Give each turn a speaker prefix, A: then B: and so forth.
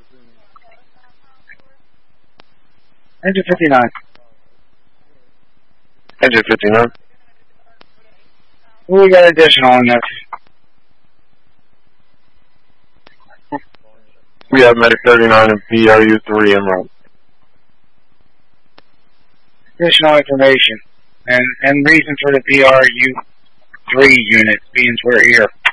A: Engine 59.
B: Engine 59.
A: We got additional on that.
B: We have Medic 39 and PRU-3 en route.
A: Additional information and reason for the PRU-3 unit being we're here.